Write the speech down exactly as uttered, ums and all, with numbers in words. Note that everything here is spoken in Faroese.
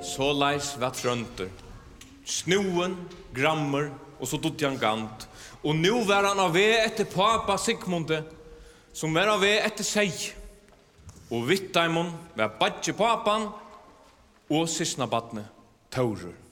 så leis var trønter. Snuen, grammer, og så dodjan gant. Og nu var han av ved etter papa Sigmunde, som var av ved etter seg. Og Vittaimon var badje papan, og sysna badne Taurur.